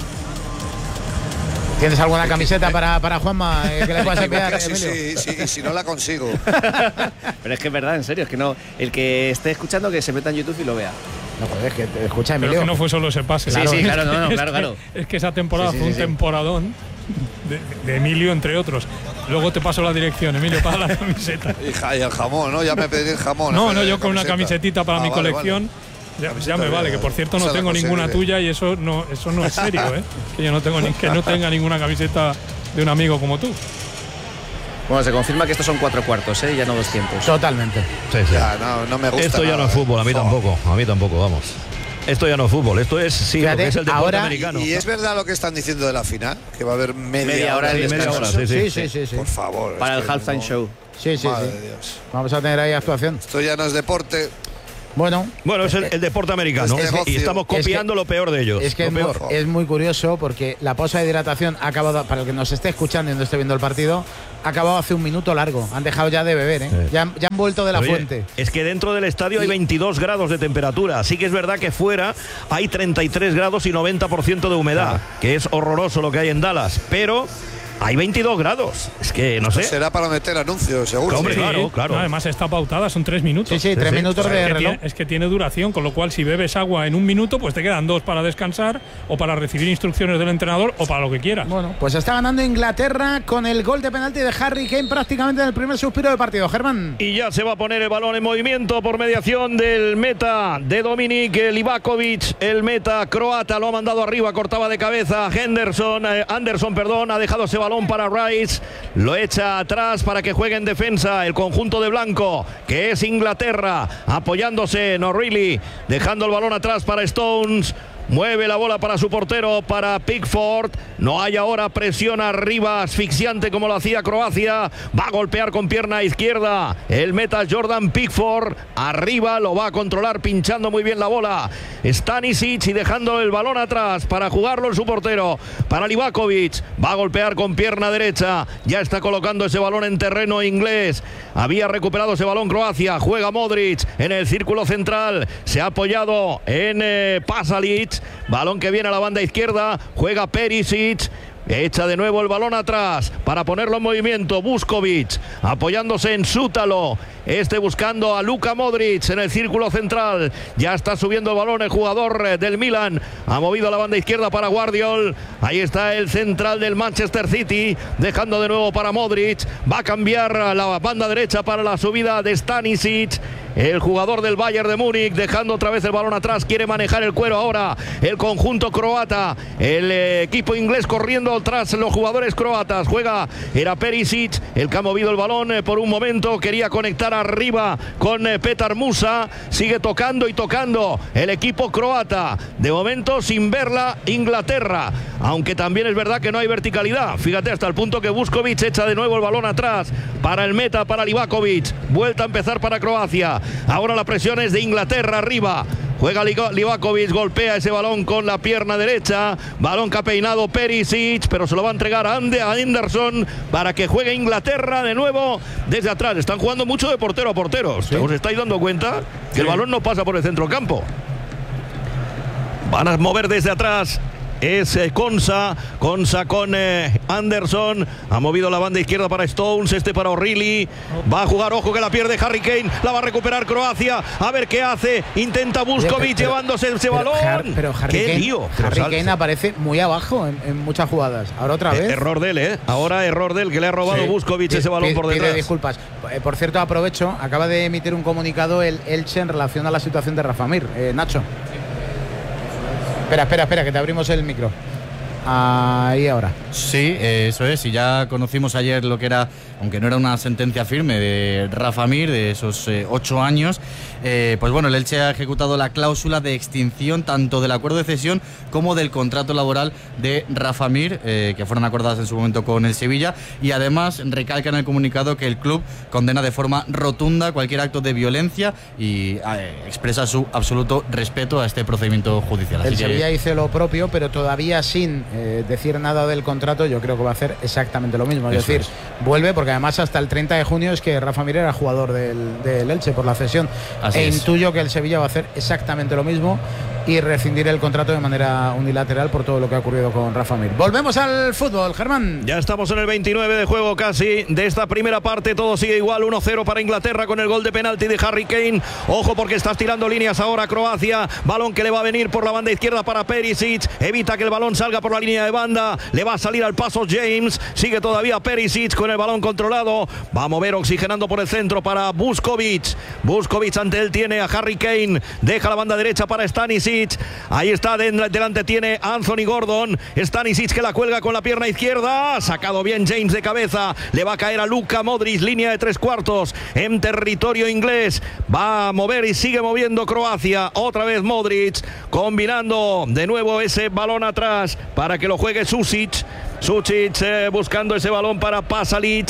¿Tienes alguna camiseta para, para Juanma eh, que le puedas enviar, Sí, Emilio? sí, sí, y si no la consigo. Pero es que es verdad, en serio, es que no. El que esté escuchando que se meta en YouTube y lo vea. No, joder, es que te escucha, pero Emilio. que no fue solo ese pase. Sí, sí, Es claro, que- no, no, es claro, que- claro. Es que esa temporada Sí, sí, fue sí, un sí. temporadón de, de Emilio, entre otros. Luego te paso la dirección, Emilio, para la camiseta. Y, ja- y el jamón, ¿no? Ya me pedí el jamón. No, en no, vez de yo con una camiseta. camiseta para Ah, mi vale, colección. vale. Ya, Camiseta ya me bien, vale, que por cierto no esa la tengo ninguna conseguiré. tuya y eso no, eso no es serio, ¿eh? Que yo no tengo ni, que no tenga ninguna camiseta de un amigo como tú. Bueno, se confirma que estos son cuatro cuartos, ¿eh? Ya no doscientos. Totalmente. Sí, sí. Ya, no, no me gusta. Esto ya nada, no es fútbol, a mí eh. tampoco, a mí tampoco, vamos. Esto ya no es fútbol, esto es, sí, lo Fíjate, que es el deporte ahora- americano. Y es verdad lo que están diciendo de la final, que va a haber media, Media hora de de media descanso. hora, sí, Sí, sí, sí. sí. Por favor. Para es el que halftime no- show. Sí, sí, Madre sí. de Dios. Vamos a tener ahí actuación. Esto ya no es deporte. Bueno, Bueno, es el, el deporte americano. Es que- y estamos copiando es que- lo peor de ellos. Es que lo es muy, peor. es muy curioso porque la pausa de hidratación ha acabado, para el que nos esté escuchando y no esté viendo el partido, ha acabado hace un minuto largo. Han dejado ya de beber, ¿eh? Sí. Ya, ya han vuelto de la Oye, fuente. es que dentro del estadio hay veintidós grados de temperatura. Sí que es verdad que fuera hay treinta y tres grados y noventa por ciento de humedad, que es horroroso lo que hay en Dallas. Pero hay veintidós grados. Es que no sé. Será para meter anuncios, seguro. Hombre, Sí, claro, claro. no, además está pautada, son tres minutos. Sí, sí, tres sí. minutos O sea, de es, que reloj. tiene, es que tiene duración, con lo cual si bebes agua en un minuto, pues te quedan dos para descansar o para recibir instrucciones del entrenador o para lo que quieras. Bueno, pues está ganando Inglaterra con el gol de penalti de Harry Kane prácticamente en el primer suspiro del partido. Germán. Y ya se va a poner el balón en movimiento por mediación del meta de Dominik Livakovic. El meta croata lo ha mandado arriba, cortaba de cabeza Henderson, eh, Anderson, perdón, ha dejado ese balón para Rice. Lo echa atrás para que juegue en defensa el conjunto de blanco, que es Inglaterra, apoyándose No Really, dejando el balón atrás para Stones. Mueve la bola para su portero, para Pickford. No hay ahora presión arriba asfixiante como lo hacía Croacia. Va a golpear con pierna izquierda el meta Jordan Pickford. Arriba lo va a controlar pinchando muy bien la bola Stanisic y dejando el balón atrás para jugarlo en su portero. Para Livakovic. Va a golpear con pierna derecha. Ya está colocando ese balón en terreno inglés. Había recuperado ese balón Croacia. Juega Modric en el círculo central. Se ha apoyado en eh, Pasalic. Balón que viene a la banda izquierda. Juega Perisic. Echa de nuevo el balón atrás para ponerlo en movimiento. Vuskovic apoyándose en Sútalo. Este buscando a Luka Modric en el círculo central. Ya está subiendo el balón el jugador del Milan. Ha movido a la banda izquierda para Guardiol. Ahí está el central del Manchester City. Dejando de nuevo para Modric. Va a cambiar la banda derecha para la subida de Stanisic. El jugador del Bayern de Múnich dejando otra vez el balón atrás. Quiere manejar el cuero ahora el conjunto croata. El eh, equipo inglés corriendo tras los jugadores croatas. Juega, era Perisic el que ha movido el balón eh, por un momento. Quería conectar arriba con eh, Petar Musa. Sigue tocando y tocando el equipo croata. De momento sin verla Inglaterra. Aunque también es verdad que no hay verticalidad. Fíjate, hasta el punto que Vuskovic echa de nuevo el balón atrás para el meta, para Livakovic. Vuelta a empezar para Croacia. Ahora la presión es de Inglaterra arriba. Juega Livakovic, golpea ese balón con la pierna derecha. Balón que ha peinado Perisic, pero se lo va a entregar a Anderson para que juegue Inglaterra de nuevo desde atrás. Están jugando mucho de portero a portero. ¿Sí? ¿Os estáis dando cuenta? Que sí. El balón no pasa por el centrocampo. Van a mover desde atrás. Es eh, Konsa, Konsa con eh, Anderson. Ha movido la banda izquierda para Stones, este para O'Reilly. Va a jugar, ojo que la pierde Harry Kane. La va a recuperar Croacia. A ver qué hace. Intenta Vuskovic llevándose ese pero, balón. Har, pero Harry qué Kane, lío. Harry Kane aparece muy abajo en, en muchas jugadas. Ahora otra vez. Eh, error de él, ¿eh? Ahora error de él, que le ha robado sí. Vuskovic ese balón pide, por detrás. Pide disculpas. Eh, por cierto, aprovecho. Acaba de emitir un comunicado el Elche en relación a la situación de Rafa Mir. Eh, Nacho. Espera, espera, espera, que te abrimos el micro. Ahí ahora. Sí, eso es. Y ya conocimos ayer lo que era, aunque no era una sentencia firme, de Rafa Mir, de esos eh, ocho años. Eh, pues bueno, el Elche ha ejecutado la cláusula de extinción tanto del acuerdo de cesión como del contrato laboral de Rafa Mir, eh, que fueron acordadas en su momento con el Sevilla. Y además recalca en el comunicado que el club condena de forma rotunda cualquier acto de violencia y eh, expresa su absoluto respeto a este procedimiento judicial. El Así Sevilla que... hizo lo propio, pero todavía sin eh, decir nada del contrato. Yo creo que va a hacer exactamente lo mismo. Es Eso decir, es. vuelve, porque además hasta el treinta de junio es que Rafa Mir era jugador del, del Elche por la cesión. Así e es. Intuyo que el Sevilla va a hacer exactamente lo mismo y rescindir el contrato de manera unilateral por todo lo que ha ocurrido con Rafa Mir. Volvemos al fútbol, Germán. Ya estamos en el veintinueve de juego casi de esta primera parte. Todo sigue igual, uno cero para Inglaterra con el gol de penalti de Harry Kane. Ojo porque está tirando líneas ahora Croacia. Balón que le va a venir por la banda izquierda para Perisic. Evita que el balón salga por la línea de banda. Le va a salir al paso James. Sigue todavía Perisic con el balón controlado. Va a mover oxigenando por el centro para Vuskovic. Vuskovic ante él tiene a Harry Kane. Deja la banda derecha para Stanisic. Ahí está, delante tiene Anthony Gordon. Stanisic que la cuelga con la pierna izquierda. Sacado bien James de cabeza. Le va a caer a Luka Modric, línea de tres cuartos en territorio inglés. Va a mover y sigue moviendo Croacia. Otra vez Modric combinando de nuevo ese balón atrás para que lo juegue Susic. Susic eh, buscando ese balón para Pasalic.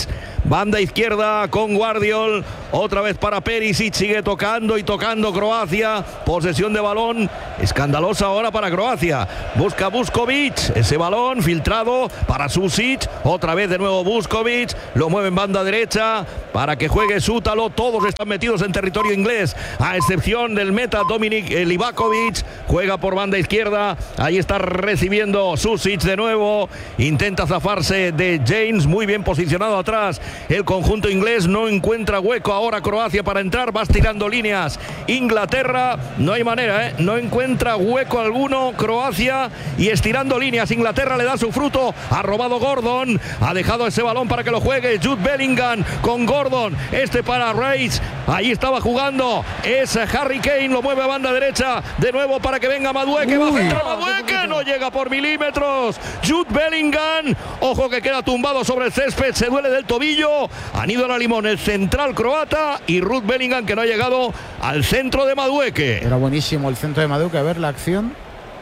Banda izquierda con Guardiol, otra vez para Perisic, sigue tocando y tocando Croacia, posesión de balón escandalosa ahora para Croacia, busca Vuskovic, ese balón filtrado para Susic, otra vez de nuevo Vuskovic, lo mueve en banda derecha para que juegue Sútalo, todos están metidos en territorio inglés, a excepción del meta Dominik Livakovic, juega por banda izquierda, ahí está recibiendo Susic de nuevo, intenta zafarse de James, muy bien posicionado atrás. El conjunto inglés no encuentra hueco ahora Croacia para entrar, vas tirando líneas. Inglaterra, no hay manera, ¿eh? No encuentra hueco alguno Croacia y estirando líneas. Inglaterra le da su fruto, ha robado Gordon, ha dejado ese balón para que lo juegue Jude Bellingham con Gordon, este para Rice, ahí estaba jugando, es Harry Kane, lo mueve a banda derecha, de nuevo para que venga Madueke, va a centrar Madueke, no llega por milímetros. Jude Bellingham, ojo que queda tumbado sobre el césped, se duele del tobillo. Aníbal Limón, el central croata, y Ruth Bellingham, que no ha llegado al centro de Madueke. Era buenísimo el centro de Madueke, a ver la acción.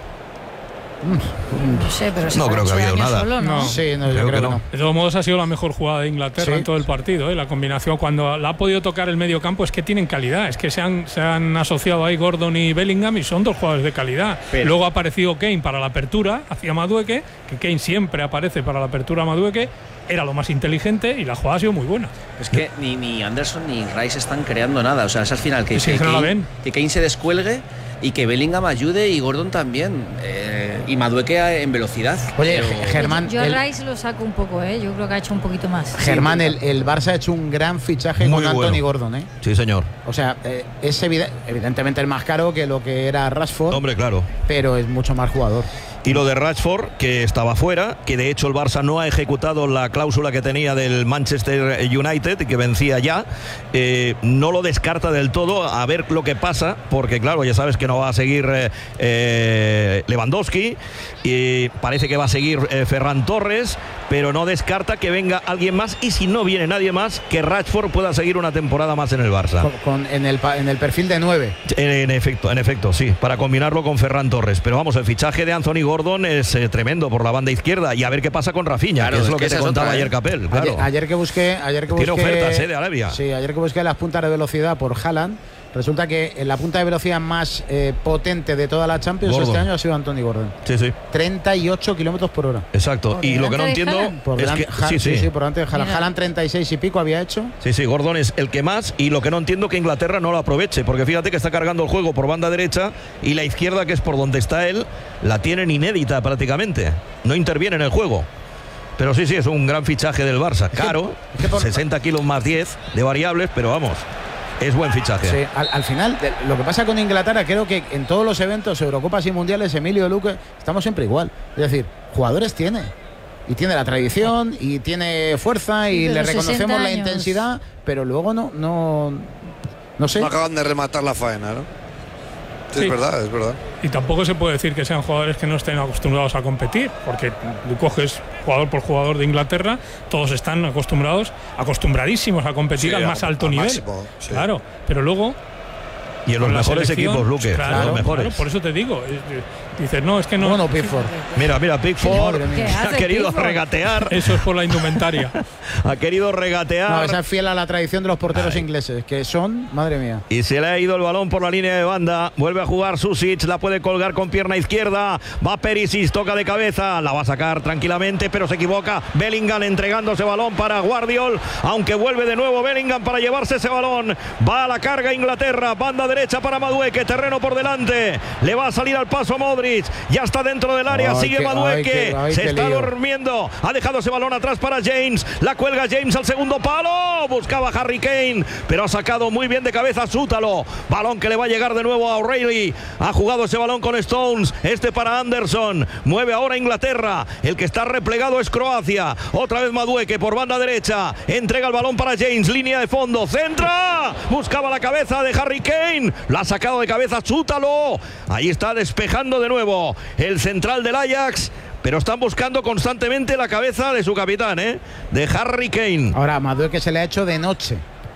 No sé, pero no creo que ha habido nada. Solo, ¿no? No. Sí, no, yo Creo creo que que no. no. De todos modos ha sido la mejor jugada de Inglaterra Sí. en todo el partido, ¿eh? La combinación cuando la ha podido tocar el medio campo es que tienen calidad, es que se han, se han asociado ahí Gordon y Bellingham y son dos jugadores de calidad. Pero- Luego ha aparecido Kane para la apertura hacia Madueke, que Kane siempre aparece para la apertura a Madueke, era lo más inteligente y la jugada ha sido muy buena. Es que ni, ni Anderson ni Rice están creando nada. O sea, es al final que, Sí, que, que no la Kane, ven. que Kane se descuelgue y que Bellingham ayude y Gordon también. Eh, y Madueke en velocidad. Oye, Pero- Germán, Yo a el- Rice lo saco un poco, ¿eh? Yo creo que ha hecho un poquito más. Germán, el, el Barça ha hecho un gran fichaje Muy con Anthony bueno. Gordon, ¿eh? Sí, señor. O sea, eh, es evide- evidentemente el más caro que lo que era Rashford, Hombre, claro. pero es mucho más jugador. Y lo de Rashford, que estaba fuera, que de hecho el Barça no ha ejecutado la cláusula que tenía del Manchester United y que vencía ya, eh, no lo descarta del todo, a ver lo que pasa, porque claro, ya sabes que no va a seguir eh, eh, Lewandowski, y parece que va a seguir eh, Ferran Torres, pero no descarta que venga alguien más, y si no viene nadie más, que Rashford pueda seguir una temporada más en el Barça. Con, con- en, el, pa- en el perfil de nueve. En, en efecto, en efecto, sí, para combinarlo con Ferran Torres. Pero vamos, el fichaje de Anthony Gordon es eh, tremendo por la banda izquierda, y a ver qué pasa con Rafinha, Claro, que es es lo que que te esa es contaba otra, ¿eh? ayer Capel. Claro. Ayer, ayer que busqué, ayer que busqué, Tiene ofertas, ¿eh? de Arabia. Sí, ayer que busqué las puntas de velocidad por Haaland, resulta que en la punta de velocidad más eh, potente de toda la Champions Gordon. este año ha sido Anthony Gordon. Sí, sí, treinta y ocho kilómetros por hora. exacto. ¿Por Y lo que no delante de entiendo Haaland? Por es delante, que Ja- sí, sí. sí, por delante de Haaland. Mira. Haaland treinta y seis y pico había hecho. Sí, sí, Gordon es el que más, y lo que no entiendo que Inglaterra no lo aproveche, porque fíjate que está cargando el juego por banda derecha y la izquierda, que es por donde está él, la tienen inédita prácticamente. No interviene en el juego. Pero sí, sí, es un gran fichaje del Barça. Caro, es que por- sesenta kilos más diez de variables, pero vamos, es buen fichaje. Sí, al, al final, de- lo que pasa con Inglaterra, creo que en todos los eventos, Eurocopas y Mundiales, Emilio, Luque, estamos siempre igual. Es decir, jugadores tiene. Y tiene la tradición, y tiene fuerza, Sí, y pero le reconocemos sesenta la años. intensidad, pero luego no, no, no sé. No acaban de rematar la faena, ¿no? Sí, Sí. es verdad, es verdad. Y tampoco se puede decir que sean jugadores que no estén acostumbrados a competir, porque tú coges jugador por jugador de Inglaterra, todos están acostumbrados, acostumbradísimos a competir Sí, al a- más alto al nivel. máximo, sí. Claro, pero luego Y en los con la mejores selección, equipos, Luque, claro, en los mejores. claro, por eso te digo, eh, eh, dices, no, es que no. Bueno, Pickford. Mira, mira, Pickford Madre mía. ¿Qué ha hace querido Pickford? regatear, Eso es por la indumentaria. ha querido regatear. No, esa es fiel a la tradición de los porteros ingleses, que son, madre mía. Y se le ha ido el balón por la línea de banda. Vuelve a jugar Susic, la puede colgar con pierna izquierda. Va Perisic, toca de cabeza, la va a sacar tranquilamente, pero se equivoca. Bellingham entregando ese balón para Guardiol, aunque vuelve de nuevo Bellingham para llevarse ese balón. Va a la carga Inglaterra, banda derecha para Madueke, terreno por delante. Le va a salir al paso a Modric, ya está dentro del área, Ay, sigue qué- Madueke, ay, qué- ay, se qué está lío. durmiendo. Ha dejado ese balón atrás para James, la cuelga James al segundo palo. Buscaba Harry Kane, pero ha sacado muy bien de cabeza Sútalo. Balón que le va a llegar de nuevo a O'Reilly. Ha jugado ese balón con Stones. Este para Anderson. Mueve ahora Inglaterra. El que está replegado es Croacia. Otra vez Madueke por banda derecha. Entrega el balón para James. Línea de fondo. Centra. Buscaba la cabeza de Harry Kane. La ha sacado de cabeza Sútalo. Ahí está despejando de nuevo el central del Ajax. Pero están buscando constantemente la cabeza de su capitán, ¿eh? De Harry Kane. Ahora, Madueke se le ha hecho de noche.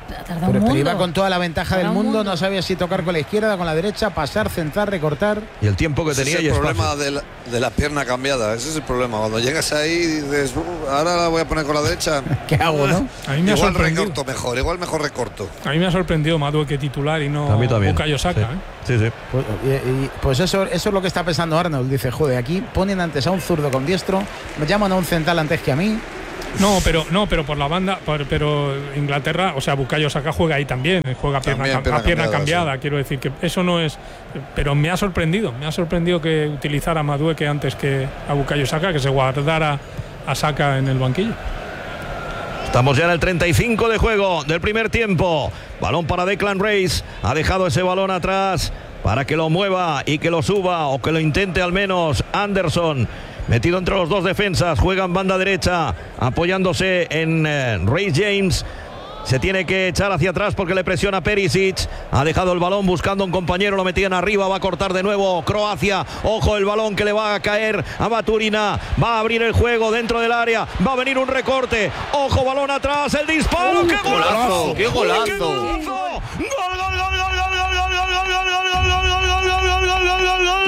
ha tardado Pero, un pero mundo. iba con toda la ventaja Tarda del un mundo, mundo. no sabía si tocar con la izquierda, con la derecha, pasar, centrar, recortar. Y el tiempo que Ese tenía es y el espacio. problema de la, de la pierna cambiada. Ese es el problema. Cuando llegas ahí dices, "Uh, ahora la voy a poner con la derecha. ¿Qué hago, no? A mí me ha Igual sorprendido. recorto mejor, igual mejor recorto. A mí me ha sorprendido Madueque titular y no A mí también. Bukayo Saka. Sí. ¿eh? Sí, sí. Pues, y- y- pues eso, eso es lo que está pensando Arnold. Dice, joder, aquí ponen antes a un zurdo con diestro, me llaman a un central antes que a mí. No, pero no, pero por la banda, por- pero Inglaterra, o sea, Bukayo Saka juega ahí también, juega a pierna, También, cam- pierna a pierna cambiada, cambiada, quiero decir que eso no es, pero me ha sorprendido, me ha sorprendido que utilizara a Madueque antes que a Bukayo Saka, que se guardara a Saka en el banquillo. Estamos ya en el treinta y cinco de juego del primer tiempo. Balón para Declan Rice. Ha dejado ese balón atrás para que lo mueva y que lo suba o que lo intente al menos Anderson. Metido entre los dos defensas. Juega en banda derecha apoyándose en eh, Reece James. Se tiene que echar hacia atrás porque le presiona Perisic. Ha dejado el balón buscando un compañero. Lo metían arriba. Va a cortar de nuevo Croacia. Ojo el balón que le va a caer a Baturina. Va a abrir el juego dentro del área. Va a venir un recorte. Ojo, balón atrás. El disparo. ¡Qué golazo! ¡Qué golazo! ¡Qué golazo! ¡Gol, gol, gol, gol, gol, gol, gol, gol, gol, gol, gol, gol, gol, gol, gol, gol, gol, gol, gol, gol!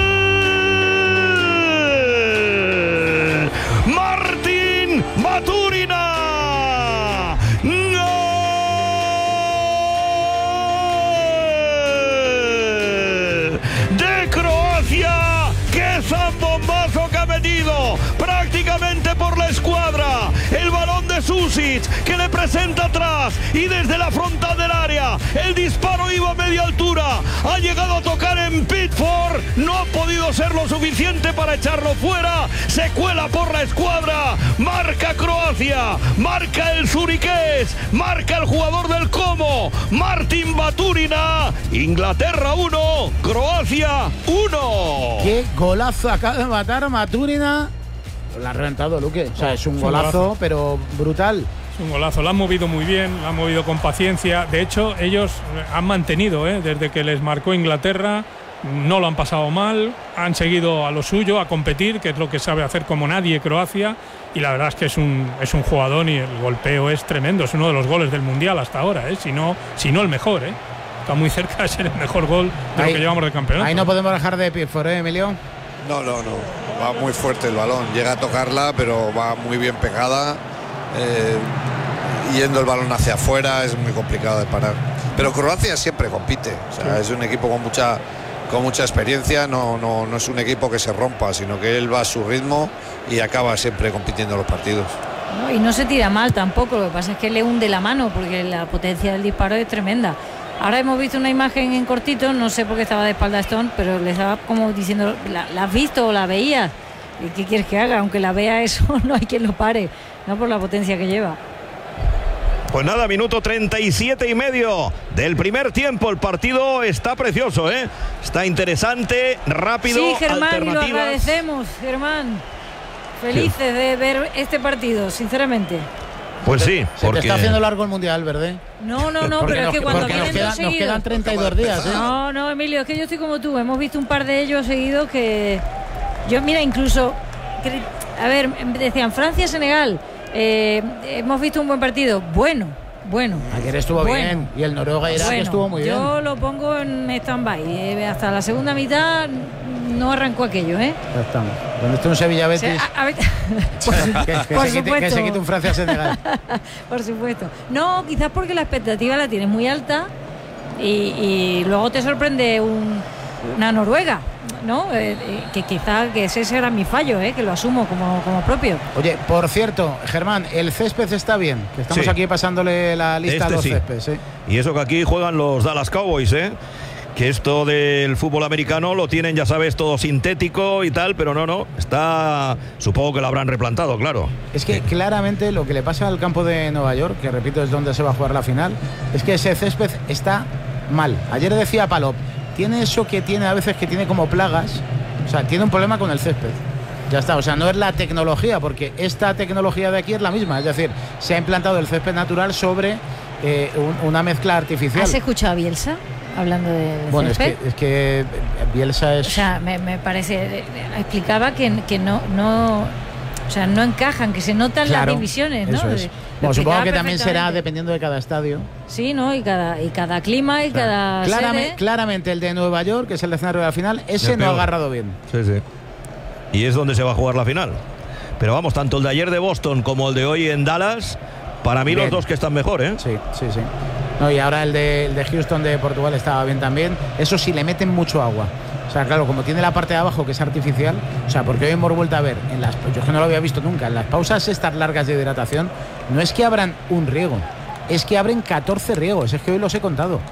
Martín Baturina. De Croacia, qué zambombazo que ha metido prácticamente por la escuadra. El balón de Susic que le presenta atrás y desde la frontal del área el disparo iba a media altura, ha llegado a tocar en Pickford, no ha podido ser lo suficiente para echarlo fuera, se cuela por la escuadra, marca Croacia, marca el zuriqués, marca el jugador del Como, Martin Baturina. Inglaterra uno, Croacia uno. Qué golazo acaba de matar Maturina. La ha reventado, Luque. O sea, es un Es un golazo, golazo. pero brutal. Es un golazo, lo han movido muy bien, lo han movido con paciencia. De hecho, ellos han mantenido, ¿eh? Desde que les marcó Inglaterra, no lo han pasado mal, han seguido a lo suyo, a competir, que es lo que sabe hacer como nadie Croacia. Y la verdad es que es un, es un jugador y el golpeo es tremendo. Es uno de los goles del Mundial hasta ahora, ¿eh? Si no, si no el mejor, ¿eh? Está muy cerca de ser el mejor gol de Ahí- lo que llevamos de campeonato. Ahí no podemos dejar de Pickford, ¿eh, Emilio? No, no, no. Va muy fuerte el balón. Llega a tocarla, pero va muy bien pegada. Eh, yendo el balón hacia afuera es muy complicado de parar. Pero Croacia siempre compite. O sea, es un equipo con mucha, con mucha experiencia. No, no, no es un equipo que se rompa, sino que él va a su ritmo y acaba siempre compitiendo los partidos. No, y no se tira mal tampoco, lo que pasa es que le hunde la mano porque la potencia del disparo es tremenda. Ahora hemos visto una imagen en cortito, no sé por qué estaba de espalda Stone, pero le estaba como diciendo, ¿la, la has visto o la veías? ¿Y qué quieres que haga? Aunque la vea eso, no hay quien lo pare, no por la potencia que lleva. Pues nada, minuto treinta y siete y medio del primer tiempo. El partido está precioso, ¿eh? Está interesante, rápido, Sí, Germán, y lo alternativas. agradecemos, Germán. Felices de ver este partido, sinceramente. Pues sí, Se porque te está haciendo largo el Mundial, ¿verdad? No, no, no, Porque pero nos- es que cuando porque nos vienen quedan, dos nos seguidos. quedan treinta y dos días, ¿eh? No, no, Emilio, es que yo estoy como tú. Hemos visto un par de ellos seguidos que. Yo, mira, incluso. cre- A ver, decían Francia-Senegal. Eh, hemos visto un buen partido. Bueno, bueno. Ayer estuvo Bueno. bien. Y el Noruega-Irak Bueno, estuvo muy bien. yo lo pongo en stand-by. Eh, hasta la segunda mitad no arrancó aquello, ¿eh? Ya estamos. Donde esté un Sevilla-Betis, O sea, a- a ver- que, que por se quite, que supuesto. se quite un Francia-Senegal. Por supuesto. No, quizás porque la expectativa la tienes muy alta y, y luego te sorprende un- una Noruega, ¿no? Eh, eh, que quizás que ese será mi fallo, ¿eh? Que lo asumo como, como propio. Oye, por cierto, Germán, el césped está bien. Que estamos Sí. aquí pasándole la lista Este a los sí. céspedes, ¿eh? Y eso que aquí juegan los Dallas Cowboys, ¿eh? Que esto del fútbol americano lo tienen, ya sabes, todo sintético y tal, pero no, no. Está, supongo que lo habrán replantado, claro. Es que claramente lo que le pasa al campo de Nueva York, que repito es donde se va a jugar la final, es que ese césped está mal. Ayer decía Palop, tiene eso que tiene a veces que tiene como plagas, o sea, tiene un problema con el césped. Ya está, o sea, no es la tecnología, porque esta tecnología de aquí es la misma, es decir, se ha implantado el césped natural sobre eh, un- una mezcla artificial. ¿Has escuchado a Bielsa hablando de Bueno, es césped? que, es que Bielsa es... O sea, me, me parece, eh, explicaba que, que no, no, O sea, no encajan, que se notan Claro, las divisiones, ¿no? eso es. De- Bueno, lo supongo explicaba que también será perfectamente. dependiendo de cada estadio. Sí, ¿no? Y cada, y cada clima y cada Claramente, sede. claramente el de Nueva York, que es el escenario de la final, ese El no ha peor. agarrado bien. Sí, sí. Y es donde se va a jugar la final. Pero vamos, tanto el de ayer de Boston como el de hoy en Dallas, para mí Bien. los dos que están mejor, ¿eh? Sí, sí, sí. No, y ahora el de, el de Houston de Portugal estaba bien también. Eso sí, le meten mucho agua. O sea, claro, como tiene la parte de abajo que es artificial, o sea, porque hoy hemos vuelto a ver, en las, yo es que no lo había visto nunca, en las pausas estas largas de hidratación, no es que abran un riego, es que abren catorce riegos, es que hoy los he contado.